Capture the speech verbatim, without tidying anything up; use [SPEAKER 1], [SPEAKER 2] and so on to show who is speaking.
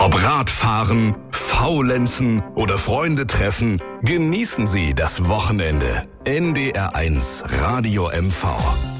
[SPEAKER 1] Ob Radfahren, Faulenzen oder Freunde treffen, genießen Sie das Wochenende. N D R eins Radio M V.